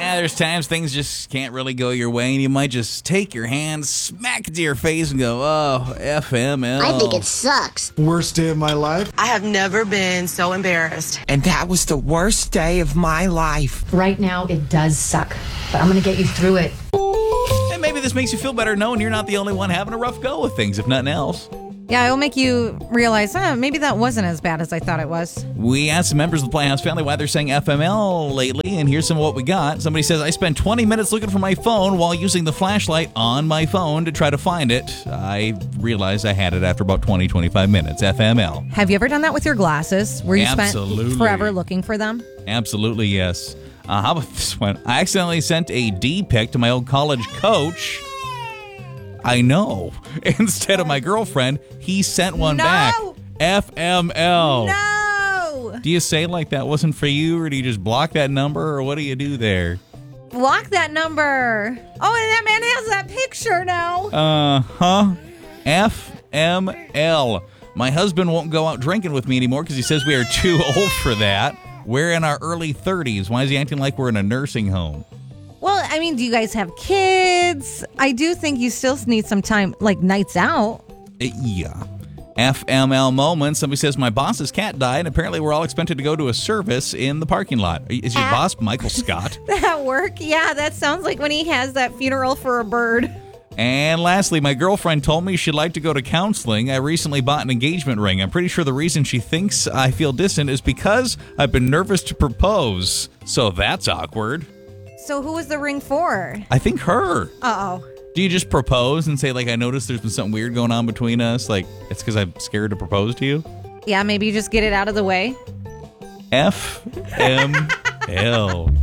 there's times things just can't really go your way, and you might just take your hand, smack it to your face, and go, oh, FML. I think it sucks. Worst day of my life. I have never been so embarrassed. And that was the worst day of my life. Right now, it does suck, but I'm going to get you through it. And maybe this makes you feel better knowing you're not the only one having a rough go with things, if nothing else. Yeah, it'll make you realize, maybe that wasn't as bad as I thought it was. We asked some members of the Playhouse family why they're saying FML lately, and here's some of what we got. Somebody says, I spent 20 minutes looking for my phone while using the flashlight on my phone to try to find it. I realized I had it after about 20, 25 minutes. FML. Have you ever done that with your glasses, where you Absolutely. spent forever looking for them? Absolutely, yes. How about this one? I accidentally sent a D pic to my old college coach. I know. Instead of my girlfriend, he sent one back. FML. No! Do you say it like that wasn't for you, or do you just block that number, or what do you do there? Block that number. Oh, and that man has that picture now. FML. My husband won't go out drinking with me anymore because he says we are too old for that. We're in our early 30s. Why is he acting like we're in a nursing home? Well, I mean, do you guys have kids? I do think you still need some time, like nights out. Yeah. FML moment. Somebody says, my boss's cat died, and apparently we're all expected to go to a service in the parking lot. Is your boss Michael Scott? At work? Yeah, that sounds like when he has that funeral for a bird. And lastly, my girlfriend told me she'd like to go to counseling. I recently bought an engagement ring. I'm pretty sure the reason she thinks I feel distant is because I've been nervous to propose. So that's awkward. So who was the ring for? I think her. Uh-oh. Do you just propose and say, like, I noticed there's been something weird going on between us? Like, it's because I'm scared to propose to you? Yeah, maybe you just get it out of the way. FML.